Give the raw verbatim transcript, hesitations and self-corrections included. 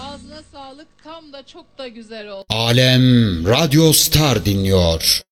Ağzına sağlık. Tam da çok da güzel oldu. Alem Radyo Star dinliyor.